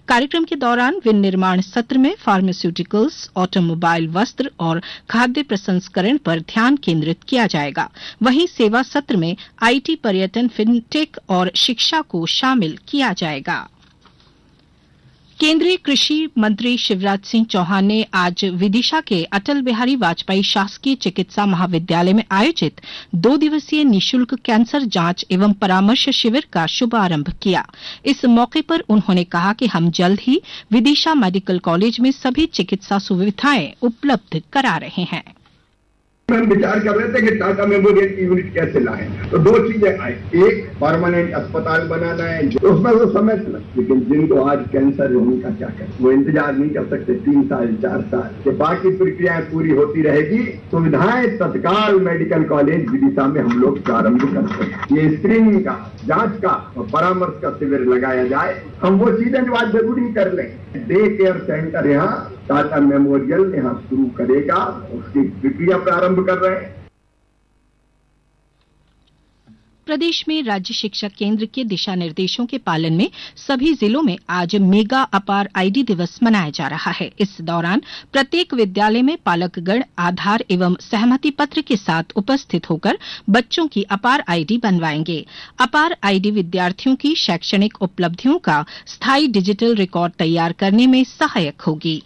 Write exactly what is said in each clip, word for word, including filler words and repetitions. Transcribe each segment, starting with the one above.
कार्यक्रम के दौरान विनिर्माण सत्र में फार्मास्यूटिकल्स, ऑटोमोबाइल, वस्त्र और खाद्य प्रसंस्करण पर ध्यान केंद्रित किया जाएगा। वहीं सेवा सत्र में आईटी, पर्यटन, फिनटेक और शिक्षा को शामिल किया जाएगा। केंद्रीय कृषि मंत्री शिवराज सिंह चौहान ने आज विदिशा के अटल बिहारी वाजपेयी शासकीय चिकित्सा महाविद्यालय में आयोजित दो दिवसीय निःशुल्क कैंसर जांच एवं परामर्श शिविर का शुभारंभ किया। इस मौके पर उन्होंने कहा कि हम जल्द ही विदिशा मेडिकल कॉलेज में सभी चिकित्सा सुविधाएं उपलब्ध करा रहे हैं। हम विचार कर रहे थे कि टाटा मेमोरियल की यूनिट कैसे लाएं, तो दो चीजें आई। एक, परमानेंट अस्पताल बनाना है, तो उसमें वो समय लगा, लेकिन जिनको आज कैंसर है उनका क्या करें, वो इंतजार नहीं कर सकते तीन साल चार साल के, बाकी प्रक्रियाएं पूरी होती रहेगी। सुविधाएं तत्काल मेडिकल कॉलेज विदिशा में हम लोग प्रारंभ कर सकते। ये स्क्रीनिंग का, जांच का और परामर्श का शिविर लगाया जाए। हम वो चीजें जो आज जरूरी कर लें। डे केयर सेंटर यहाँ टाटा मेमोरियल यहाँ शुरू करेगा, उसकी प्रक्रिया प्रारंभ कर रहे हैं। प्रदेश में राज्य शिक्षा केंद्र के दिशा निर्देशों के पालन में सभी जिलों में आज मेगा अपार आईडी दिवस मनाया जा रहा है। इस दौरान प्रत्येक विद्यालय में पालकगण आधार एवं सहमति पत्र के साथ उपस्थित होकर बच्चों की अपार आईडी बनवाएंगे। अपार आईडी विद्यार्थियों की शैक्षणिक उपलब्धियों का स्थायी डिजिटल रिकॉर्ड तैयार करने में सहायक होगी।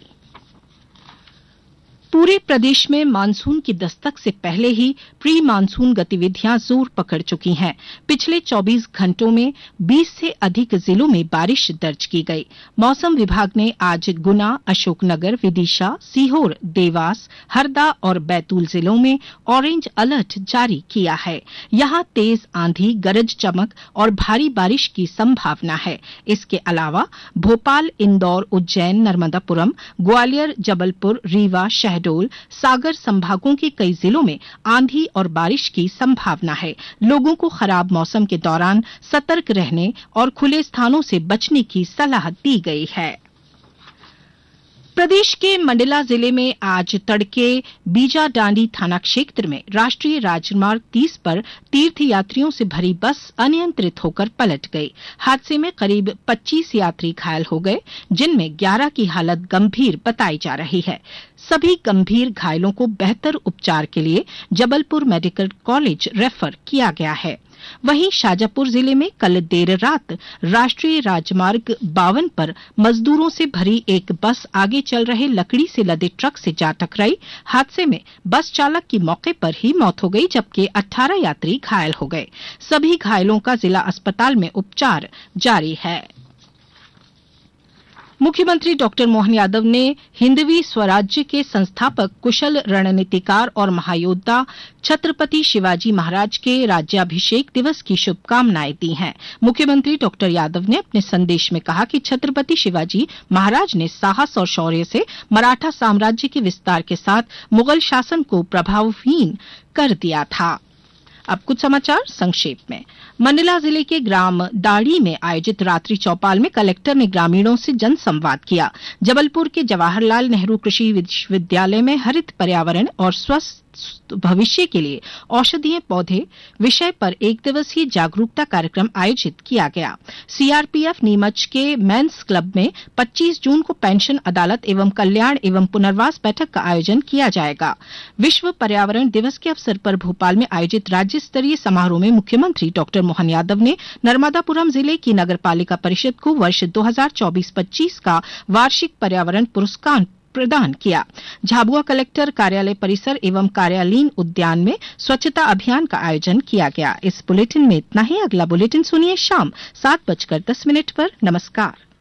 पूरे प्रदेश में मानसून की दस्तक से पहले ही प्री मानसून गतिविधियां जोर पकड़ चुकी हैं। पिछले चौबीस घंटों में बीस से अधिक जिलों में बारिश दर्ज की गई। मौसम विभाग ने आज गुना, अशोकनगर, विदिशा, सीहोर, देवास, हरदा और बैतूल जिलों में ऑरेंज अलर्ट जारी किया है। यहां तेज आंधी, गरज चमक और भारी बारिश की संभावना है। इसके अलावा भोपाल, इंदौर, उज्जैन, नर्मदापुरम, ग्वालियर, जबलपुर, रीवा, शहडोल, सागर संभागों के कई जिलों में आंधी और बारिश की संभावना है। लोगों को खराब मौसम के दौरान सतर्क रहने और खुले स्थानों से बचने की सलाह दी गई है। प्रदेश के मंडला जिले में आज तड़के बीजाडांडी थाना क्षेत्र में राष्ट्रीय राजमार्ग तीस पर तीर्थ यात्रियों से भरी बस अनियंत्रित होकर पलट गई। हादसे में करीब पच्चीस यात्री घायल हो गए, जिनमें ग्यारह की हालत गंभीर बताई जा रही है। सभी गंभीर घायलों को बेहतर उपचार के लिए जबलपुर मेडिकल कॉलेज रेफर किया गया है। वहीं शाजापुर जिले में कल देर रात राष्ट्रीय राजमार्ग बावन पर मजदूरों से भरी एक बस आगे चल रहे लकड़ी से लदे ट्रक से जा टकराई। हादसे में बस चालक की मौके पर ही मौत हो गई, जबकि अठारह यात्री घायल हो गए। सभी घायलों का जिला अस्पताल में उपचार जारी है। मुख्यमंत्री डॉक्टर मोहन यादव ने हिंदवी स्वराज्य के संस्थापक, कुशल रणनीतिकार और महायोद्धा छत्रपति शिवाजी महाराज के राज्याभिषेक दिवस की शुभकामनाएं दी हैं। मुख्यमंत्री डॉक्टर यादव ने अपने संदेश में कहा कि छत्रपति शिवाजी महाराज ने साहस और शौर्य से मराठा साम्राज्य के विस्तार के साथ मुगल शासन को प्रभावहीन कर दिया था। अब कुछ समाचार संक्षेप में। मंडला जिले के ग्राम दाड़ी में आयोजित रात्रि चौपाल में कलेक्टर ने ग्रामीणों से जनसंवाद किया। जबलपुर के जवाहरलाल नेहरू कृषि विश्वविद्यालय में हरित पर्यावरण और स्वस्थ भविष्य के लिए औषधीय पौधे विषय पर एक दिवसीय जागरूकता कार्यक्रम आयोजित किया गया। सीआरपीएफ नीमच के मेंस क्लब में पच्चीस जून को पेंशन अदालत एवं कल्याण एवं पुनर्वास बैठक का आयोजन किया जाएगा। विश्व पर्यावरण दिवस के अवसर पर भोपाल में आयोजित राज्य स्तरीय समारोह में मुख्यमंत्री डॉक्टर मोहन यादव ने नर्मदापुरम जिले की नगरपालिका परिषद को वर्ष दो हज़ार चौबीस पच्चीस का वार्षिक पर्यावरण पुरस्कार प्रदान किया। झाबुआ कलेक्टर कार्यालय परिसर एवं कार्यालयीन उद्यान में स्वच्छता अभियान का आयोजन किया गया। इस बुलेटिन में इतना ही। अगला बुलेटिन सुनिए शाम सात बजकर दस मिनट पर। नमस्कार।